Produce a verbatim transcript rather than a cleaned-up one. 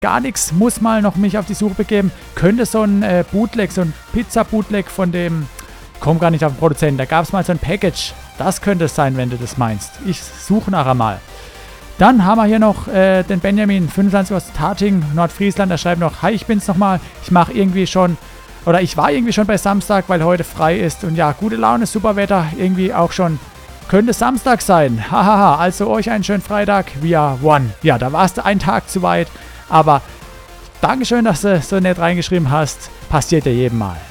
gar nichts, muss mal noch mich auf die Suche begeben. Könnte so ein äh, Bootleg, so ein Pizza-Bootleg von dem, komm gar nicht auf den Produzenten, da gab es mal so ein Package. Das könnte es sein, wenn du das meinst. Ich suche nachher mal. Dann haben wir hier noch äh, den Benjamin, fünfundzwanzig aus Tating, Nordfriesland. Der schreibt noch, hi, ich bin's nochmal. Ich mache irgendwie schon, oder ich war irgendwie schon bei Samstag, weil heute frei ist. Und ja, gute Laune, super Wetter, irgendwie auch schon, könnte Samstag sein. Hahaha, also euch einen schönen Freitag via One. Ja, da warst du einen Tag zu weit, aber Dankeschön, dass du so nett reingeschrieben hast. Passiert ja jedem Mal.